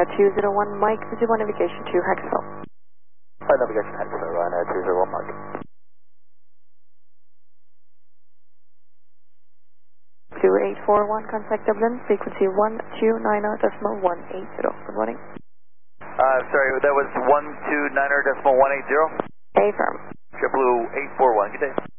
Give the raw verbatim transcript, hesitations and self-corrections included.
Ryanair two zero one Mike, zero one navigation to Hexville. Flight navigation Hexville, Ryanair two zero one Mike. two eight four one, contact Dublin, frequency one two nine zero decimal one eight zero. Good morning. Uh, sorry, that was one two nine zero decimal one eight zero? A firm. JetBlue eight four one, good day.